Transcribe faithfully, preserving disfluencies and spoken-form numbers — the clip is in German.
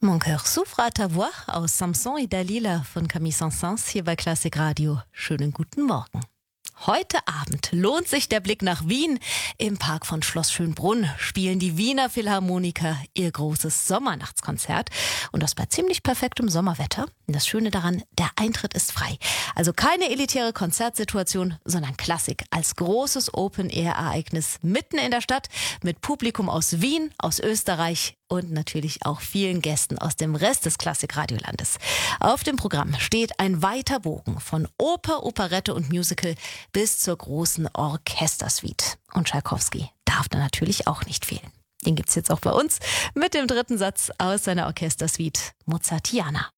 Mon cœur souffre à ta voix aus Samson et Dalila von Camille Saint-Saëns hier bei Klassik Radio. Schönen guten Morgen. Heute Abend lohnt sich der Blick nach Wien. Im Park von Schloss Schönbrunn spielen die Wiener Philharmoniker ihr großes Sommernachtskonzert. Und das bei ziemlich perfektem Sommerwetter. Und das Schöne daran, der Eintritt ist frei. Also keine elitäre Konzertsituation, sondern Klassik als großes Open-Air-Ereignis mitten in der Stadt mit Publikum aus Wien, aus Österreich und natürlich auch vielen Gästen aus dem Rest des Klassik-Radiolandes. Auf dem Programm steht ein weiter Bogen von Oper, Operette und Musical bis zur großen Orchestersuite. Und Tschaikowski darf da natürlich auch nicht fehlen. Den gibt's jetzt auch bei uns mit dem dritten Satz aus seiner Orchestersuite Mozartiana.